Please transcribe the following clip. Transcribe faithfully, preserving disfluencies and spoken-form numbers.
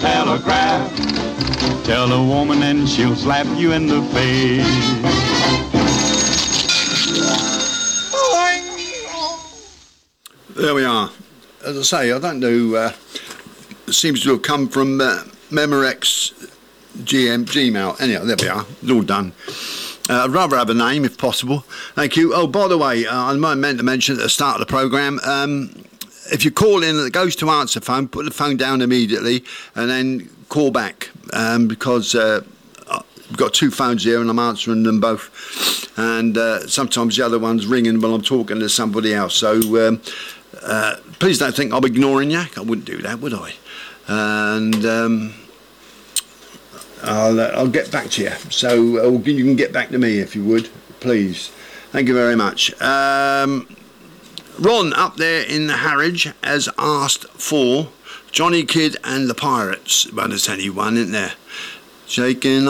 telegraph. Tell a woman and she'll slap you in the face. There we are. As I say, I don't know, uh, it seems to have come from uh, Memorex G M Gmail. Anyhow, there we are. It's all done. Uh, I'd rather have a name if possible. Thank you. Oh, by the way, uh, I meant to mention at the start of the programme, um, if you call in and it goes to answer phone, put the phone down immediately and then call back, um, because uh, I've got two phones here and I'm answering them both, and uh, sometimes the other one's ringing while I'm talking to somebody else. So um, uh, please don't think I'm ignoring you. I wouldn't do that, would I? And um, I'll, uh, I'll get back to you. So uh, you can get back to me if you would, please. Thank you very much. Um, Ron up there in Harwich has asked for Johnny Kidd and the Pirates. Well, there's only one, isn't there? Shaking